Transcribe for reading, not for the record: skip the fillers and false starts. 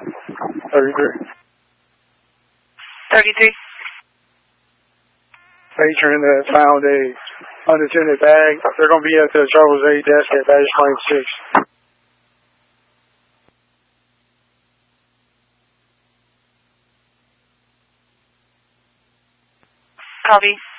33. 33. Patron that found a unattended bag. They're going to be at the Charles A desk at baggage claim 6. Copy.